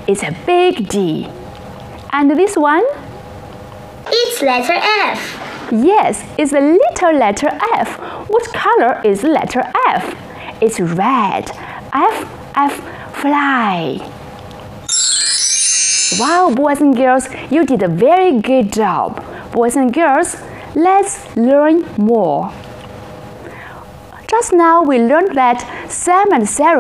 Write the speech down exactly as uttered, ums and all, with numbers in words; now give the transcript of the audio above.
It's a big D. And this one? It's letter F. Yes, it's the little letter F. What color is letter F? It's red. F, F, fly. Wow, boys and girls, you did a very good job. Boys and girls, let's learn more. Just now we learned that Sam and Sarah